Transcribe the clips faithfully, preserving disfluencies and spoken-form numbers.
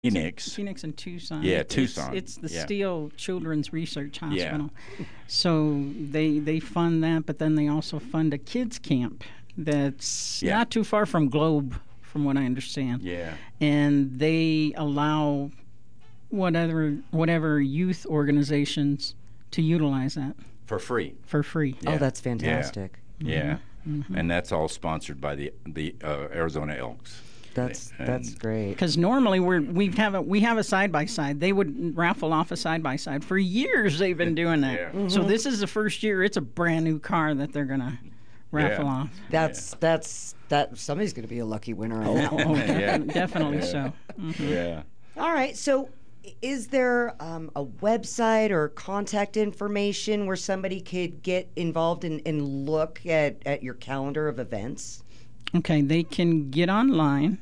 Phoenix. Phoenix and Tucson. Yeah, It's- Tucson. It's, the Yeah. Steele Children's Research Yeah. Hospital. So they they fund that, but then they also fund a kids camp that's Yeah. not too far from Globe, from what I understand. Yeah. And they allow whatever whatever youth organizations to utilize that For free. for free. Yeah. Oh, that's fantastic. Yeah. Mm-hmm. And that's all sponsored by the the uh, Arizona Elks. That's And- that's great. Because normally we're we have a we have a side by side. They would raffle off a side by side for years. They've been doing that. Yeah. Mm-hmm. So this is the first year. It's a brand new car that they're gonna raffle Yeah. off. That's that's that. Somebody's going to be a lucky winner on that one. Oh, Yeah. defi- definitely Yeah. so. Mhm. Yeah. All right. So, is there um, a website or contact information where somebody could get involved and, and look at, at your calendar of events? Okay, they can get online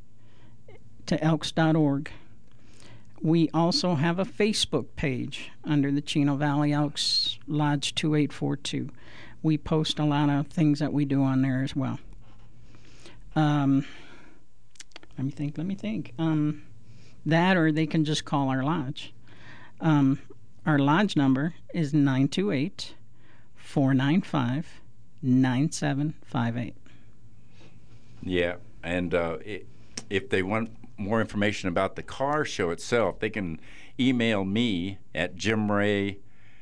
to elks dot org. We also have a Facebook page under the Chino Valley Elks Lodge two eight four two. We post a lot of things that we do on there as well. Um, let me think, let me think. Um, that or they can just call our lodge. Um, our lodge number is nine two eight, four nine five, nine seven five eight. Yeah, and uh, I if they want more information about the car show itself, they can email me at jimray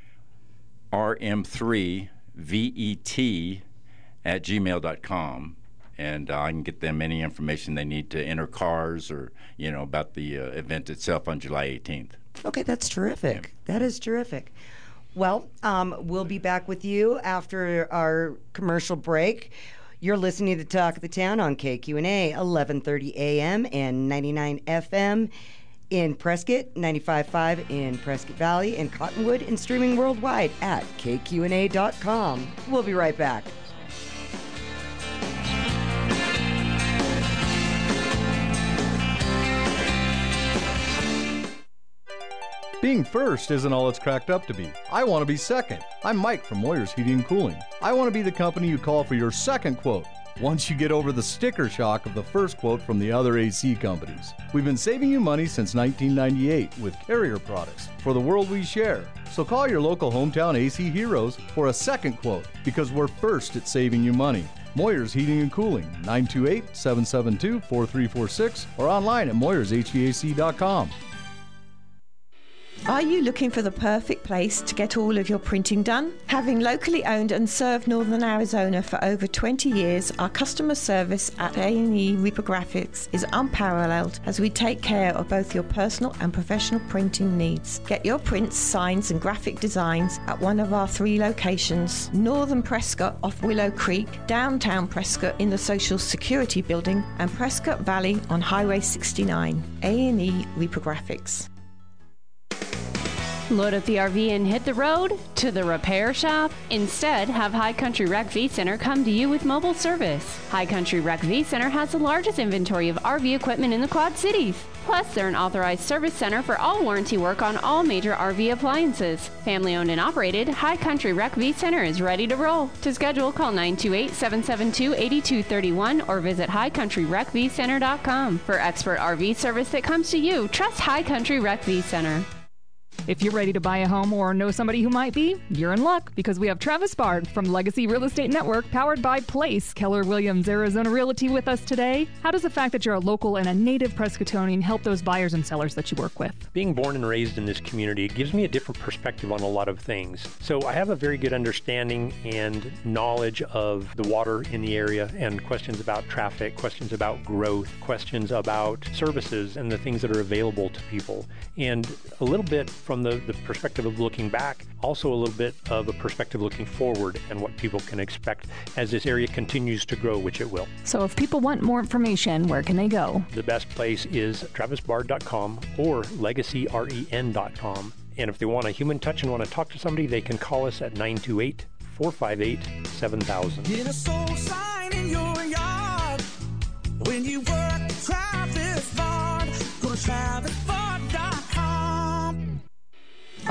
r m three vet at gmail dot com, and uh, I can get them any information they need to enter cars or, you know, about the uh, event itself on July eighteenth. Okay, that's terrific. That is terrific. Well, um, we'll be back with you after our commercial break. You're listening to Talk of the Town on K Q N A, eleven thirty A M and ninety-nine F M in Prescott, ninety-five point five in Prescott Valley and Cottonwood, and streaming worldwide at K Q N A dot com. We'll be right back. Being first isn't all it's cracked up to be. I want to be second. I'm Mike from Moyer's Heating and Cooling. I want to be the company you call for your second quote once you get over the sticker shock of the first quote from the other A C companies. We've been saving you money since nineteen ninety-eight with Carrier products for the world we share. So call your local hometown A C heroes for a second quote because we're first at saving you money. Moyer's Heating and Cooling, nine two eight, seven seven two, four three four six or online at moyers h v a c dot com. Are you looking for the perfect place to get all of your printing done? Having locally owned and served Northern Arizona for over twenty years, our customer service at A and E Reprographics is unparalleled as we take care of both your personal and professional printing needs. Get your prints, signs and graphic designs at one of our three locations: Northern Prescott off Willow Creek, downtown Prescott in the Social Security Building, and Prescott Valley on Highway sixty-nine. A and E Reprographics. Load up the R V and hit the road to the repair shop? Instead, have High Country Rec V Center come to you with mobile service. High Country Rec V Center has the largest inventory of R V equipment in the Quad Cities. Plus, they're an authorized service center for all warranty work on all major R V appliances. Family owned and operated, High Country Rec V Center is ready to roll. To schedule, call nine two eight, seven seven two, eight two three one or visit high country rec v center dot com. For expert R V service that comes to you, trust High Country Rec V Center. If you're ready to buy a home or know somebody who might be, you're in luck because we have Travis Bard from Legacy Real Estate Network, powered by Place, Keller Williams Arizona Realty, with us today. How does the fact that you're a local and a native Prescottonian help those buyers and sellers that you work with? Being born and raised in this community, it gives me a different perspective on a lot of things. So I have a very good understanding and knowledge of the water in the area and questions about traffic, questions about growth, questions about services and the things that are available to people. And a little bit from the, the perspective of looking back, also a little bit of a perspective looking forward and what people can expect as this area continues to grow, which it will. So if people want more information, where can they go? The best place is travis bard dot com or legacy ren dot com. And if they want a human touch and want to talk to somebody, they can call us at nine two eight, four five eight, seven thousand. Get a soul sign in your yard when you work Travis Bard. Go to travis bard dot com.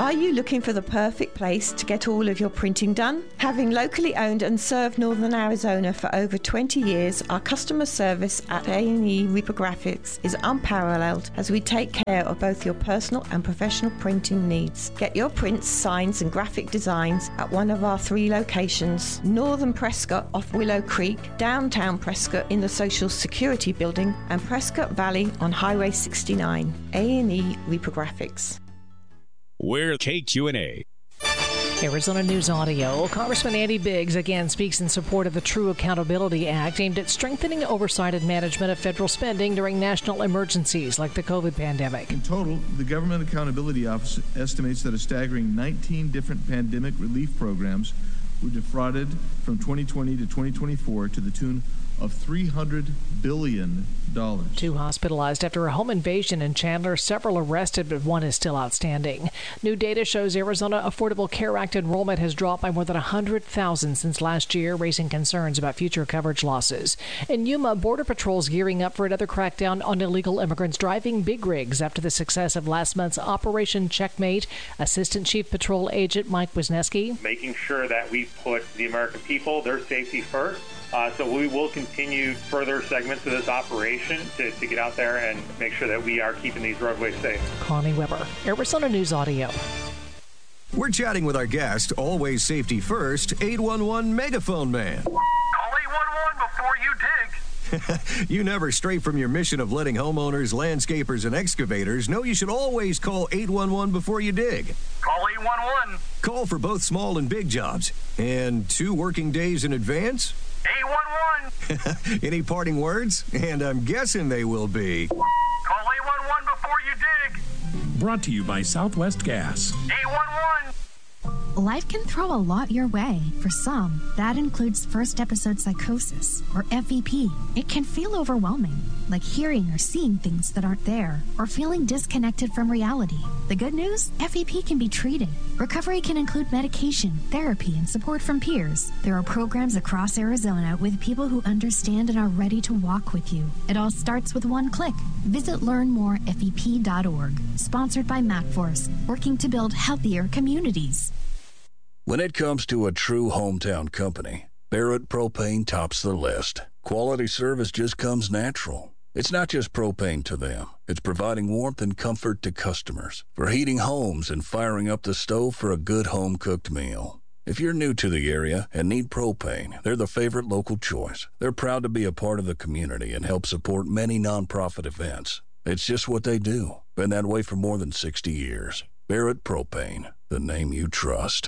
Are you looking for the perfect place to get all of your printing done? Having locally owned and served Northern Arizona for over twenty years, our customer service at A and E Reprographics is unparalleled as we take care of both your personal and professional printing needs. Get your prints, signs and graphic designs at one of our three locations: Northern Prescott off Willow Creek, downtown Prescott in the Social Security Building, and Prescott Valley on Highway sixty-nine. A and E Reprographics. We're K Q and A. Arizona News Audio. Congressman Andy Biggs again speaks in support of the True Accountability Act aimed at strengthening oversight and management of federal spending during national emergencies like the COVID pandemic. In total, the Government Accountability Office estimates that a staggering nineteen different pandemic relief programs were defrauded from twenty twenty to twenty twenty-four to the tune of three hundred billion dollars. Two hospitalized after a home invasion in Chandler, several arrested, but one is still outstanding. New data shows Arizona Affordable Care Act enrollment has dropped by more than one hundred thousand since last year, raising concerns about future coverage losses. In Yuma, Border Patrol's gearing up for another crackdown on illegal immigrants driving big rigs after the success of last month's Operation Checkmate. Assistant Chief Patrol Agent Mike Wisniewski. Making sure that we put the American people, their safety first. Uh, so we will continue further segments of this operation to, to get out there and make sure that we are keeping these roadways safe. Connie Weber, Arizona News Audio. We're chatting with our guest, always safety first, eight one one Megaphone Man. Call eight one one before you dig. You never stray from your mission of letting homeowners, landscapers, and excavators know you should always call eight one one before you dig. Call eight one one. Call for both small and big jobs. And two working days in advance? eight one one. Any parting words? And I'm guessing they will be. Call eight one one before you dig. Brought to you by Southwest Gas. eight one one. Life can throw a lot your way. For some, that includes first episode psychosis, or F E P. It can feel overwhelming, like hearing or seeing things that aren't there, or feeling disconnected from reality. The good news? F E P can be treated. Recovery can include medication, therapy, and support from peers. There are programs across Arizona with people who understand and are ready to walk with you. It all starts with one click. Visit learn more F E P dot org. Sponsored by MacForce, working to build healthier communities. When it comes to a true hometown company, Barrett Propane tops the list. Quality service just comes natural. It's not just propane to them. It's providing warmth and comfort to customers for heating homes and firing up the stove for a good home-cooked meal. If you're new to the area and need propane, they're the favorite local choice. They're proud to be a part of the community and help support many nonprofit events. It's just what they do. Been that way for more than sixty years. Barrett Propane, the name you trust.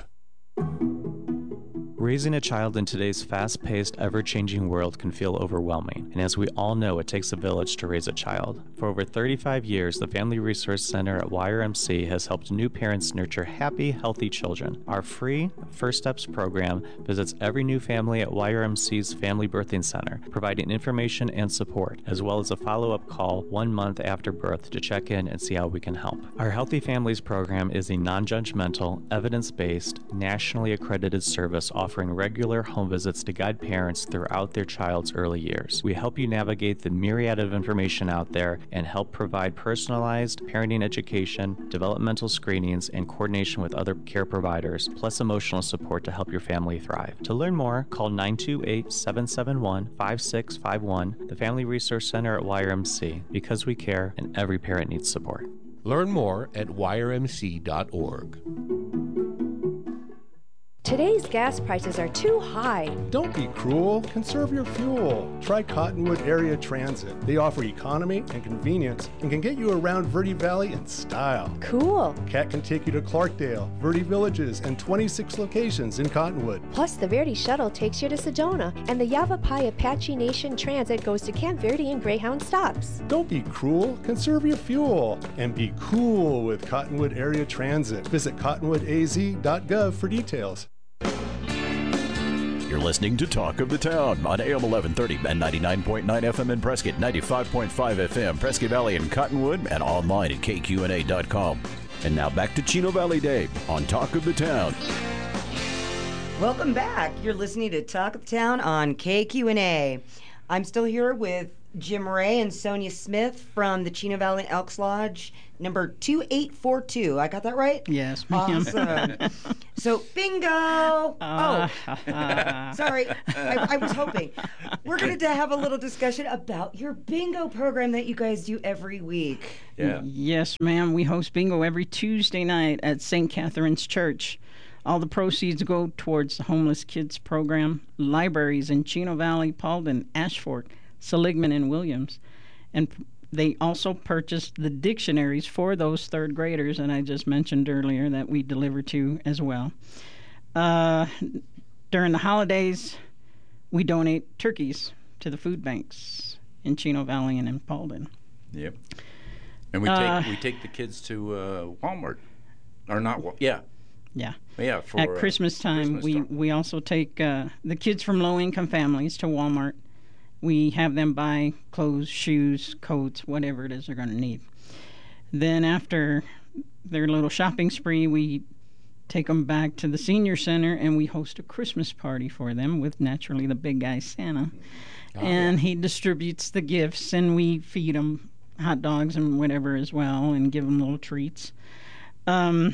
Raising a child in today's fast-paced, ever-changing world can feel overwhelming, and as we all know, it takes a village to raise a child. For over thirty-five years, the Family Resource Center at Y R M C has helped new parents nurture happy, healthy children. Our free First Steps program visits every new family at Y R M C's Family Birthing Center, providing information and support, as well as a follow-up call one month after birth to check in and see how we can help. Our Healthy Families program is a non-judgmental, evidence-based, nationally accredited service offering regular home visits to guide parents throughout their child's early years. We help you navigate the myriad of information out there and help provide personalized parenting education, developmental screenings, and coordination with other care providers, plus emotional support to help your family thrive. To learn more, call nine two eight, seven seven one, five six five one, the Family Resource Center at Y R M C, because we care and every parent needs support. Learn more at Y R M C dot org. Today's gas prices are too high. Don't be cruel. Conserve your fuel. Try Cottonwood Area Transit. They offer economy and convenience and can get you around Verde Valley in style. Cool. Cat can take you to Clarkdale, Verde Villages, and twenty-six locations in Cottonwood. Plus, the Verde Shuttle takes you to Sedona, and the Yavapai Apache Nation Transit goes to Camp Verde and Greyhound stops. Don't be cruel. Conserve your fuel. And be cool with Cottonwood Area Transit. Visit cottonwood a z dot gov for details. You're listening to Talk of the Town on A M eleven thirty and ninety-nine point nine F M in Prescott, ninety-five point five F M, Prescott Valley and Cottonwood, and online at K Q N A dot com. And now back to Chino Valley Dave on Talk of the Town. Welcome back. You're listening to Talk of the Town on K Q N A. I'm still here with Jim Ray and Sonia Smith from the Chino Valley Elks Lodge, number two eight four two. I got that right? Yes, ma'am. Awesome. So, bingo! Uh, oh, sorry. I, I was hoping. We're going to have a little discussion about your bingo program that you guys do every week. Yeah. Yes, ma'am. We host bingo every Tuesday night at Saint Catherine's Church. All the proceeds go towards the homeless kids program, libraries in Chino Valley, Paulden, Ashford, Seligman, and Williams. And they also purchased the dictionaries for those third graders that I just mentioned earlier that we deliver to as well. Uh, during the holidays, we donate turkeys to the food banks in Chino Valley and in Paulden. Yep. And we Uh, take we take the kids to uh, Walmart, or not? Wa- yeah. Yeah. Yeah. For, At uh, Christmas time, Christmas we, time. we also take uh, the kids from low-income families to Walmart. We have them buy clothes, shoes, coats, whatever it is they're going to need. Then after their little shopping spree, we take them back to the senior center and we host a Christmas party for them with naturally the big guy Santa. Oh, and yeah. he distributes the gifts and we feed them hot dogs and whatever as well and give them little treats. Um,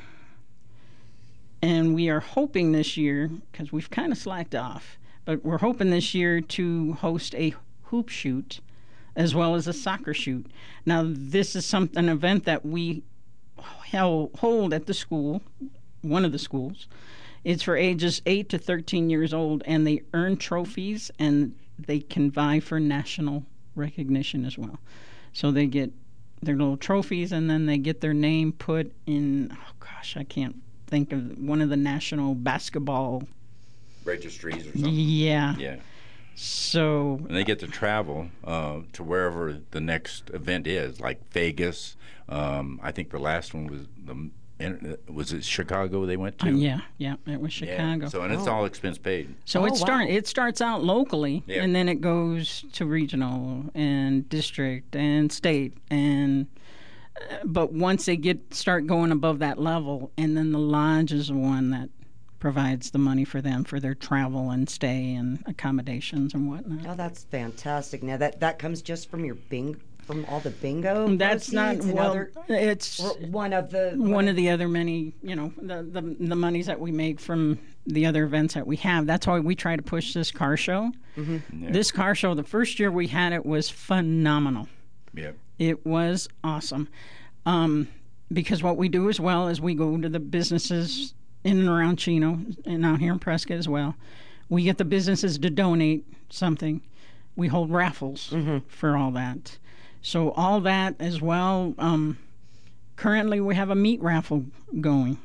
and we are hoping this year, because we've kind of slacked off, but we're hoping this year to host a hoop shoot as well as a soccer shoot. Now, this is some, an event that we hel- hold at the school, one of the schools. It's for ages eight to thirteen years old, and they earn trophies, and they can vie for national recognition as well. So they get their little trophies, and then they get their name put in, oh gosh, I can't think of one of the national basketball registries or something. Yeah. Yeah. So. And they get to travel uh, to wherever the next event is, like Vegas. Um, I think the last one was the was it Chicago they went to? Uh, yeah, yeah, it was Chicago. Yeah. So and it's Oh. all expense paid. So Oh, it wow. start it starts out locally, Yeah. and then it goes to regional and district and state, and uh, but once they get start going above that level, and then the lodge is the one that provides the money for them for their travel and stay and accommodations and whatnot. Oh, that's fantastic. Now, that, that comes just from your bing, from all the bingo That's not proceeds and well. other- It's or one of the one of the other many, you know, the, the the monies that we make from the other events that we have. That's why we try to push this car show. Mhm. Yeah. This car show, the first year we had it was phenomenal. Yep. It was awesome. Um, because what we do as well is we go to the businesses in and around Chino and out here in Prescott as well. We get the businesses to donate something. We hold raffles for all that. So all that as well. Um, currently, we have a meat raffle going.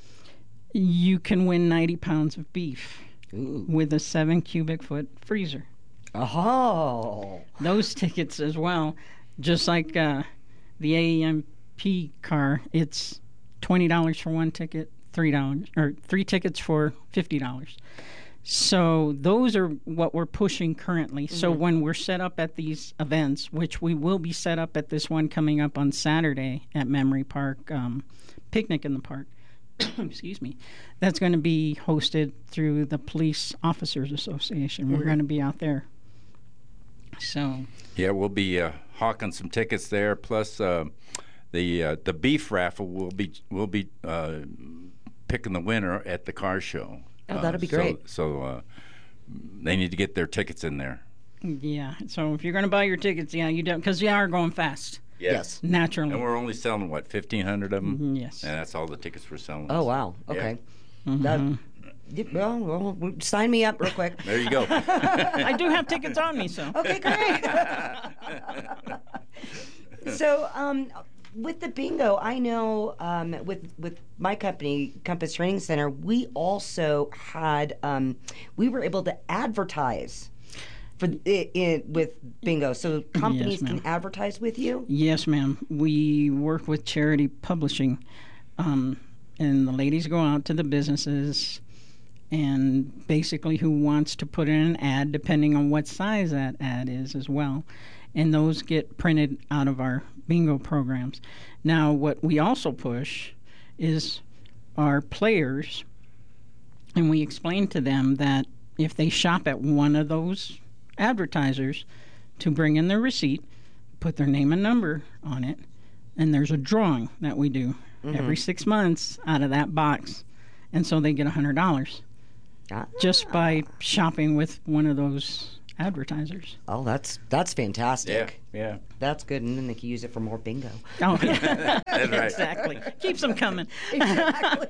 You can win ninety pounds of beef Ooh. with a seven cubic foot freezer. Oh. Those tickets as well, just like uh, the A E M P car, it's twenty dollars for one ticket, three dollars or three tickets for fifty dollars. So those are what we're pushing currently. So Mhm. when we're set up at these events, which we will be set up at this one coming up on Saturday at Memory Park, um, Picnic in the Park, excuse me, that's going to be hosted through the Police Officers Association. We're Mhm. going to be out there. So Yeah, we'll be uh, hawking some tickets there. Plus, uh, the uh, the beef raffle will be will be uh, picking the winner at the car show. Oh, that'll Uh, be so- great. So, uh, they need to get their tickets in there. yeah, so if you're going to buy your tickets, yeah, you don't, because they are going fast. Yes. Naturally. And we're only selling what fifteen hundred of them. Mhm, yes. And that's all the tickets we're selling. Oh, wow. Yeah. Okay. Mhm. That, yeah, well, well, sign me up real quick. There you go. I do have tickets on me, so. Okay, great. So, um, with the bingo, I know um, with with my company, Compass Training Center, we also had um, we were able to advertise for it, it with bingo, so companies ma'am. can advertise with you. Yes, ma'am. We work with Charity Publishing, um, and the ladies go out to the businesses, and basically who wants to put in an ad, depending on what size that ad is as well, and those get printed out of our bingo programs. Now, what we also push is our players, and we explain to them that if they shop at one of those advertisers, to bring in their receipt, put their name and number on it, and there's a drawing that we do mm-hmm. every six months out of that box. And so they get one hundred dollars ah. just by shopping with one of those advertisers. Oh, that's that's fantastic. Yeah, yeah. That's good, and then they can use it for more bingo. Oh, yeah. That's right. Exactly. Keeps them coming. Exactly.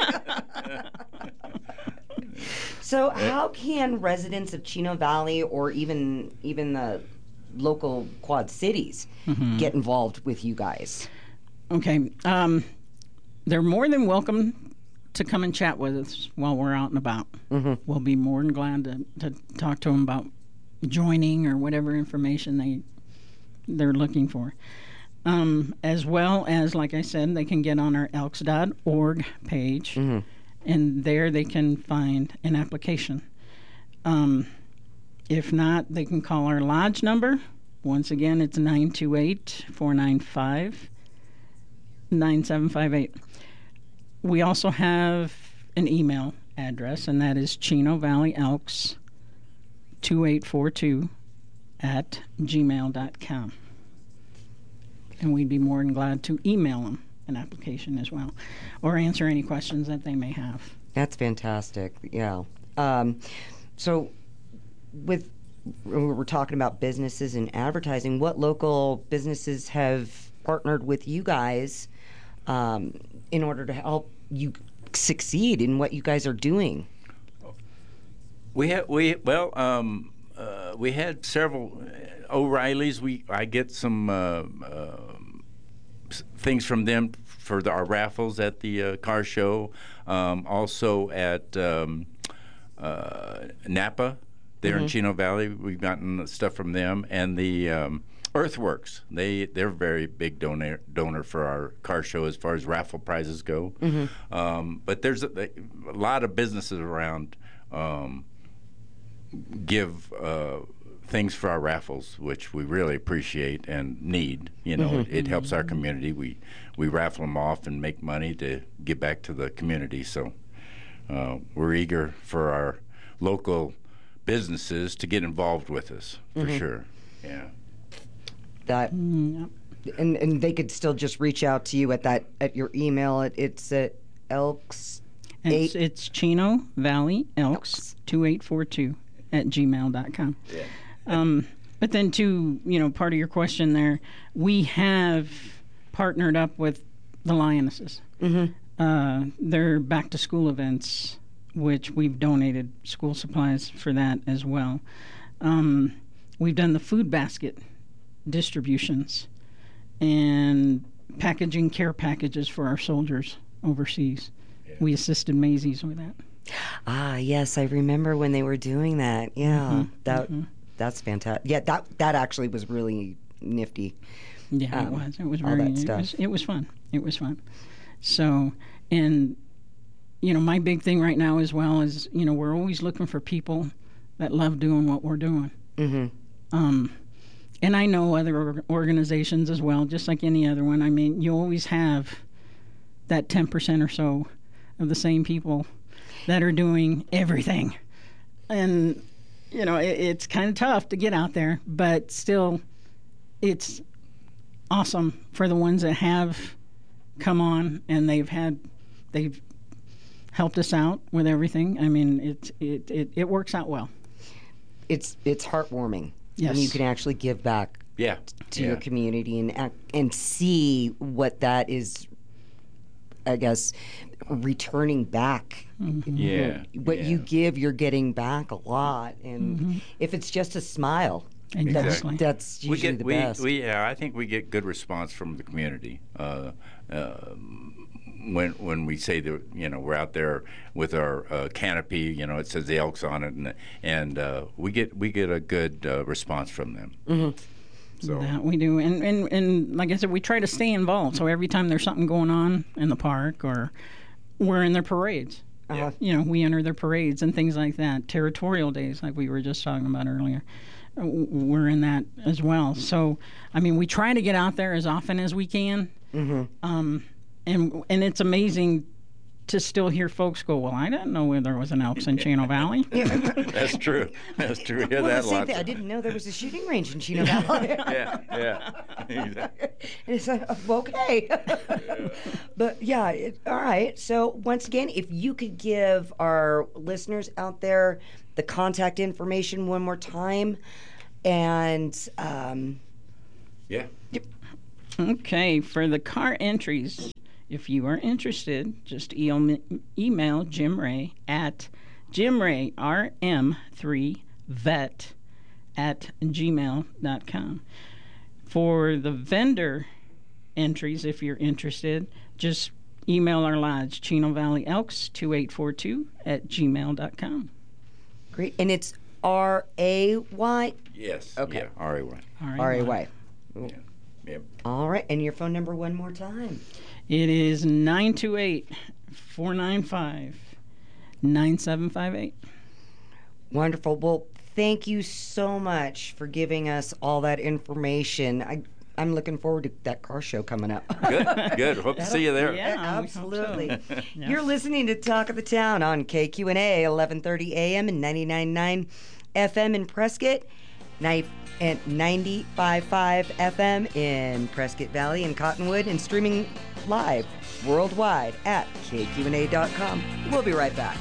So how can residents of Chino Valley or even even the local Quad Cities mm-hmm. get involved with you guys? Okay. Um, they're more than welcome to come and chat with us while we're out and about. Mm-hmm. We'll be more than glad to, to talk to them about joining or whatever information they, they're looking for. Um, as well as, like I said, they can get on our elks dot org page, mm-hmm. and there they can find an application. Um, if not, they can call our lodge number. Once again, it's nine two eight, four nine five, nine seven five eight. We also have an email address, and that is Chino Valley Elks two eight four two at gmail dot com. And we'd be more than glad to email them an application as well, or answer any questions that they may have. That's fantastic. Yeah. Um, so, with we're talking about businesses and advertising, what local businesses have partnered with you guys um, in order to help you succeed in what you guys are doing? We had we well um, uh, we had several uh, O'Reilly's. We I get some uh, uh, things from them for the, our raffles at the uh, car show. Um, also at um, uh, Napa, there mm-hmm. in Chino Valley, we've gotten stuff from them, and the um, Earthworks. They they're a very big donor donor for our car show as far as raffle prizes go. Mm-hmm. Um, but there's a, a lot of businesses around. Um, give uh, things for our raffles, which we really appreciate and need. You know, mm-hmm. it, it helps our community. We we raffle them off and make money to give back to the community. So uh, we're eager for our local businesses to get involved with us, for mm-hmm. sure. Yeah. That mm, yep. and and they could still just reach out to you at that at your email. It, it's at Elks. It's, it's Chino Valley Elks two eight four two at gmail dot com. Yeah. Um, but then, to you know, part of your question there, we have partnered up with the Lionesses. Mm-hmm. Uh, their back to school events, which we've donated school supplies for that as well. Um, we've done the food basket distributions and packaging care packages for our soldiers overseas. Yeah. We assisted Macy's with that. Ah, yes, I remember when they were doing that. Yeah, mm-hmm. that mm-hmm. that's fantastic. Yeah, that that actually was really nifty. Yeah, um, it was. It was very. All that stuff. It was, it was fun. It was fun. So, and you know, my big thing right now as well is, you know, we're always looking for people that love doing what we're doing. Mm-hmm. Um, and I know other organizations as well, just like any other one. I mean, you always have that ten percent or so of the same people that are doing everything. And, you know, it, it's kind of tough to get out there, but still, it's awesome for the ones that have come on and they've had, they've helped us out with everything. I mean, it, it, it, it works out well. It's it's heartwarming. Yes. And you can actually give back yeah. to yeah. your community and and see what that is, I guess, returning back. Mm-hmm. Yeah. What yeah. you give, you're getting back a lot. And mm-hmm. if it's just a smile, exactly. that's, that's usually we get, the we, best. We, yeah, I think we get good response from the community. Uh, uh, when when we say that, you know, we're out there with our uh, canopy, you know, it says the Elks on it, and and uh, we get we get a good uh, response from them. Mm-hmm. So that we do, and, and and like I said, we try to stay involved. So every time there's something going on in the park, or we're in their parades, uh-huh. you know, we enter their parades and things like that. Territorial days, like we were just talking about earlier, we're in that as well. So, I mean, we try to get out there as often as we can. Mm-hmm. Um, and and it's amazing to still hear folks go, well, I didn't know where there was an Elks in Chino Valley. That's true. That's true. We hear well, that the a same lot. thing. I didn't know there was a shooting range in Chino Valley. yeah, yeah. Exactly. It's like, okay. But yeah, it, all right. So once again, if you could give our listeners out there the contact information one more time, and um, yeah. Okay, for the car entries, if you are interested, just email, email Jim Ray at jimray r m three vet at gmail dot com. For the vendor entries, if you're interested, just email our lodge, Chino Valley Elks two eight four two at gmail dot com. Great. And it's R A Y? Yes. Okay. Yeah, R A Y. R A Y. Yeah. Yep. All right. And your phone number one more time. It is nine two eight, four nine five, nine seven five eight. Wonderful. Well, thank you so much for giving us all that information. I, I'm looking forward to that car show coming up. Good, good. Hope to see you there. Yeah, absolutely. So. Yeah. You're listening to Talk of the Town on K Q N A, eleven thirty A M and ninety-nine point nine F M in Prescott, and ninety-five point five F M in Prescott Valley and Cottonwood, and streaming live worldwide at K Q N A dot com. We'll be right back.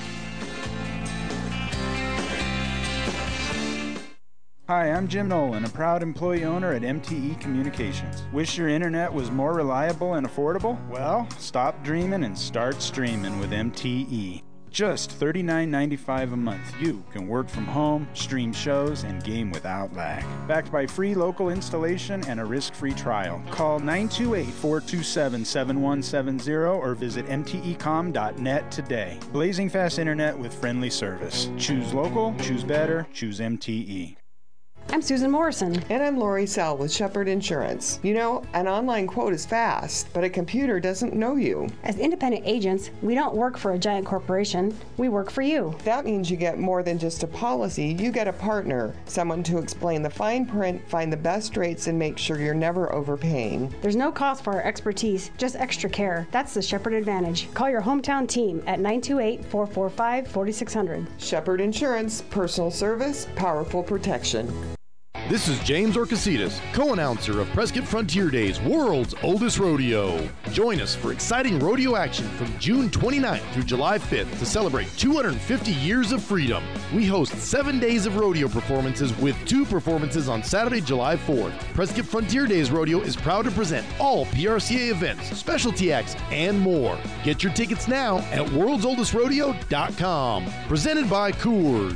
Hi, I'm Jim Nolan, a proud employee owner at M T E Communications. Wish your internet was more reliable and affordable? Well, stop dreaming and start streaming with M T E. Just thirty-nine ninety-five a month, you can work from home, stream shows, and game without lag. Backed by free local installation and a risk-free trial. Call nine two eight, four two seven, seven one seven zero or visit m t e com dot net today. Blazing fast internet with friendly service. Choose local, choose better, choose M T E. I'm Susan Morrison. And I'm Lori Sell with Shepherd Insurance. You know, an online quote is fast, but a computer doesn't know you. As independent agents, we don't work for a giant corporation. We work for you. That means you get more than just a policy. You get a partner, someone to explain the fine print, find the best rates, and make sure you're never overpaying. There's no cost for our expertise, just extra care. That's the Shepherd Advantage. Call your hometown team at nine two eight, four four five, four six zero zero. Shepherd Insurance, personal service, powerful protection. This is James Orcasitas, co-announcer of Prescott Frontier Days, world's oldest rodeo. Join us for exciting rodeo action from June twenty-ninth through July fifth to celebrate two hundred fifty years of freedom. We host seven days of rodeo performances with two performances on Saturday, July fourth. Prescott Frontier Days Rodeo is proud to present all P R C A events, specialty acts, and more. Get your tickets now at worlds oldest rodeo dot com. Presented by Coors.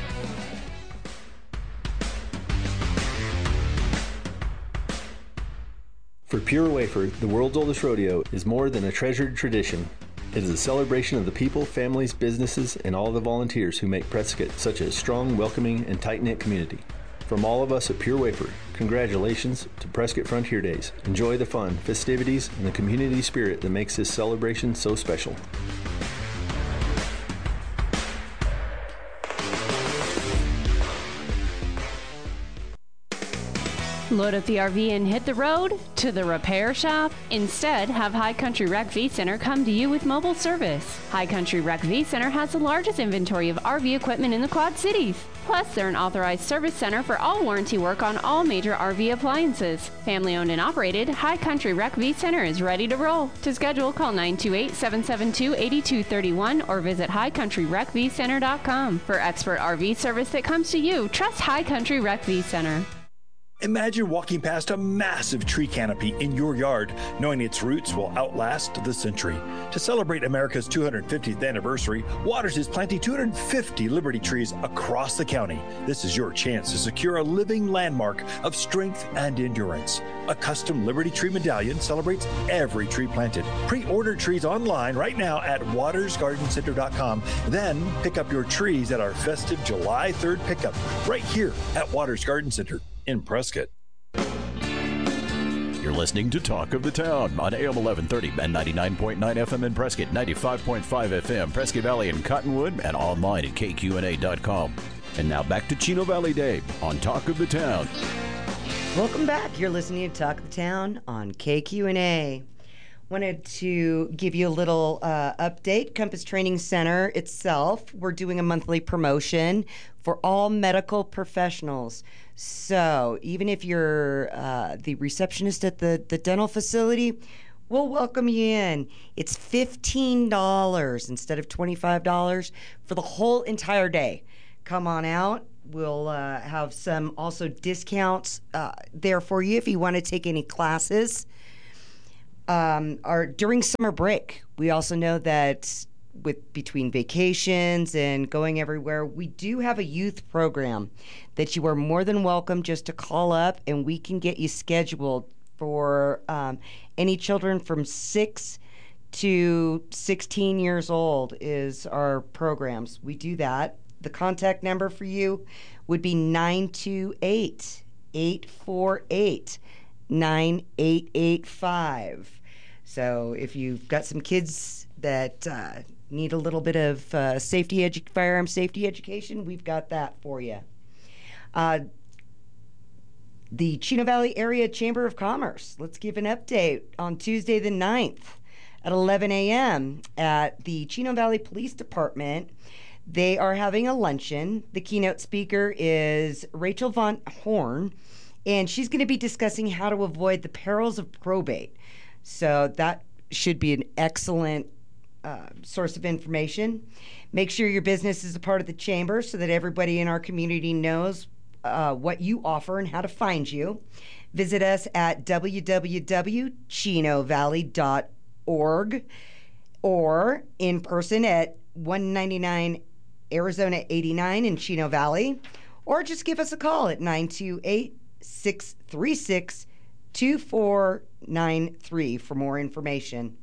For Pure Wafer, the world's oldest rodeo is more than a treasured tradition. It is a celebration of the people, families, businesses, and all the volunteers who make Prescott such a strong, welcoming, and tight-knit community. From all of us at Pure Wafer, congratulations to Prescott Frontier Days. Enjoy the fun, festivities, and the community spirit that makes this celebration so special. Load up the R V and hit the road to the repair shop. Instead, have High Country Rec V Center come to you with mobile service. High Country Rec V Center has the largest inventory of R V equipment in the Quad Cities. Plus, they're an authorized service center for all warranty work on all major R V appliances. Family owned and operated, High Country Rec V Center is ready to roll. To schedule, call nine two eight, seven seven two, eight two three one or visit high country rec v center dot com. For expert R V service that comes to you, trust High Country Rec V Center. Imagine walking past a massive tree canopy in your yard, knowing its roots will outlast the century. To celebrate America's two hundred fiftieth anniversary, Waters is planting two hundred fifty Liberty trees across the county. This is your chance to secure a living landmark of strength and endurance. A custom Liberty Tree medallion celebrates every tree planted. Pre-order trees online right now at waters garden center dot com. Then pick up your trees at our festive July third pickup right here at Waters Garden Center in Prescott. You're listening to Talk of the Town on A M eleven thirty and ninety-nine point nine F M in Prescott, ninety-five point five F M, Prescott Valley and Cottonwood, and online at K Q N A dot com. And now back to Chino Valley Dave on Talk of the Town. Welcome back. You're listening to Talk of the Town on K Q N A. Wanted to give you a little uh, update. Compass Training Center itself, we're doing a monthly promotion for all medical professionals. So even if you're uh, the receptionist at the, the dental facility, we'll welcome you in. It's fifteen dollars instead of twenty-five dollars for the whole entire day. Come on out. We'll uh, have some also discounts uh, there for you if you want to take any classes. Um, our during summer break, we also know that with between vacations and going everywhere, we do have a youth program that you are more than welcome just to call up, and we can get you scheduled for um, any children from six to sixteen years old is our programs. We do that. The contact number for you would be nine two eight, eight four eight, nine eight eight five. So if you've got some kids that uh, need a little bit of uh, safety edu- firearm safety education, we've got that for you. Uh, the Chino Valley Area Chamber of Commerce, let's give an update on Tuesday the ninth at eleven a.m. at the Chino Valley Police Department. They are having a luncheon. The keynote speaker is Rachel Von Horn, and she's going to be discussing how to avoid the perils of probate. So that should be an excellent uh, source of information. Make sure your business is a part of the chamber so that everybody in our community knows uh, what you offer and how to find you. Visit us at w w w dot chino valley dot org or in person at one ninety-nine Arizona eighty-nine in Chino Valley, or just give us a call at nine two eight, six three six, two four nine three for more information.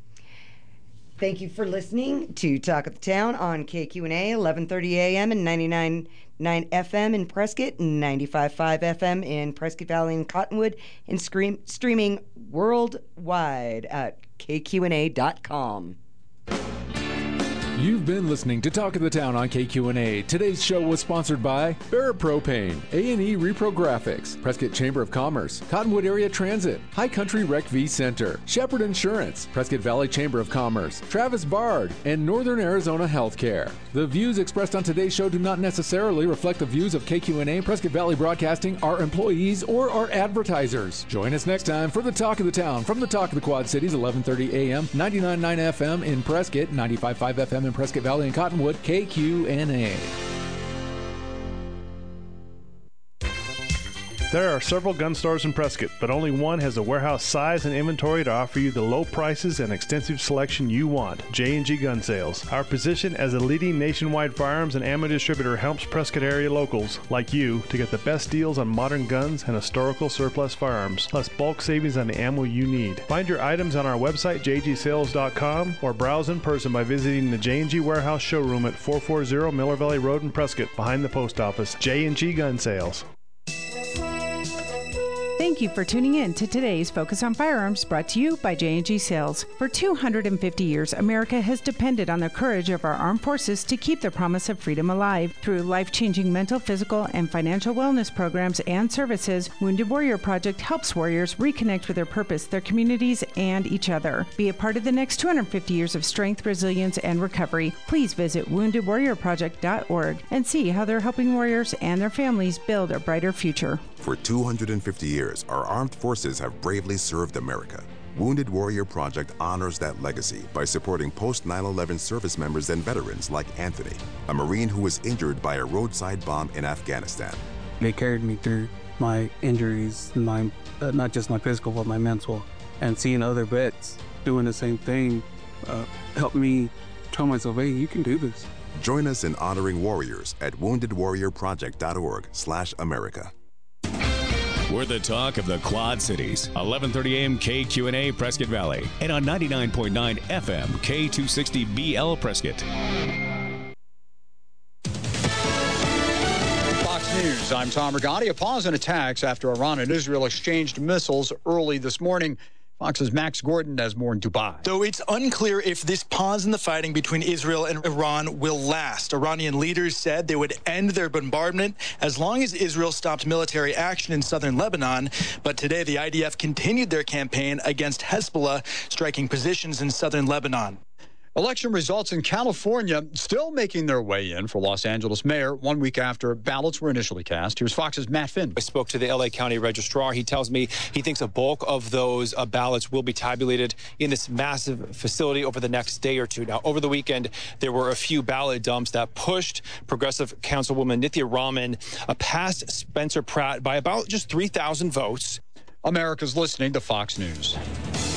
Thank you for listening to Talk of the Town on K Q N A, eleven thirty a.m. and ninety-nine point nine F M in Prescott, ninety-five point five F M in Prescott Valley and Cottonwood, and scream, streaming worldwide at K Q N A dot com. You've been listening to Talk of the Town on K Q N A. Today's show was sponsored by Barrett Propane, A and E Repro Graphics, Prescott Chamber of Commerce, Cottonwood Area Transit, High Country Rec V Center, Shepherd Insurance, Prescott Valley Chamber of Commerce, Travis Bard, and Northern Arizona Healthcare. The views expressed on today's show do not necessarily reflect the views of K Q N A, Prescott Valley Broadcasting, our employees, or our advertisers. Join us next time for the Talk of the Town from the Talk of the Quad Cities, eleven thirty a.m., ninety-nine point nine F M in Prescott, ninety-five point five F M in Prescott Valley and Cottonwood, K Q N A. There are several gun stores in Prescott, but only one has the warehouse size and inventory to offer you the low prices and extensive selection you want. J and G Gun Sales. Our position as a leading nationwide firearms and ammo distributor helps Prescott area locals like you to get the best deals on modern guns and historical surplus firearms, plus bulk savings on the ammo you need. Find your items on our website, j g sales dot com, or browse in person by visiting the J and G Warehouse showroom at four forty Miller Valley Road in Prescott, behind the post office. J and G Gun Sales. Thank you for tuning in to today's Focus on Firearms, brought to you by J and G Sales. For two hundred fifty years, America has depended on the courage of our armed forces to keep the promise of freedom alive. Through life-changing mental, physical, and financial wellness programs and services, Wounded Warrior Project helps warriors reconnect with their purpose, their communities, and each other. Be a part of the next two hundred fifty years of strength, resilience, and recovery. Please visit wounded warrior project dot org and see how they're helping warriors and their families build a brighter future. For two hundred fifty years, our armed forces have bravely served America. Wounded Warrior Project honors that legacy by supporting post nine eleven service members and veterans like Anthony, a Marine who was injured by a roadside bomb in Afghanistan. They carried me through my injuries, my uh, not just my physical, but my mental. And seeing other vets doing the same thing uh, helped me tell myself, hey, you can do this. Join us in honoring warriors at wounded warrior project dot org slash America. We're the talk of the Quad Cities. eleven thirty a.m. K Q N A Prescott Valley. And on ninety-nine point nine F M K two sixty B L Prescott. Fox News, I'm Tom Rigotti. A pause in attacks after Iran and Israel exchanged missiles early this morning. Fox's Max Gordon has more in Dubai. Though it's unclear if this pause in the fighting between Israel and Iran will last. Iranian leaders said they would end their bombardment as long as Israel stopped military action in southern Lebanon. But today, the I D F continued their campaign against Hezbollah, striking positions in southern Lebanon. Election results in California still making their way in for Los Angeles mayor one week after ballots were initially cast. Here's Fox's Matt Finn. I spoke to the L A County registrar. He tells me he thinks a bulk of those uh, ballots will be tabulated in this massive facility over the next day or two. Now, over the weekend, there were a few ballot dumps that pushed Progressive Councilwoman Nithya Raman uh, past Spencer Pratt by about just three thousand votes. America's listening to Fox News.